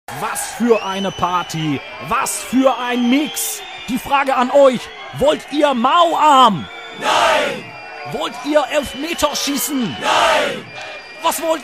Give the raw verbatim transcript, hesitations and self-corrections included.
Was für eine Party, was für ein Mix. Die Frage an euch, wollt ihr Mauarm? Nein! Wollt ihr Elfmeterschießen? Nein! Was wollt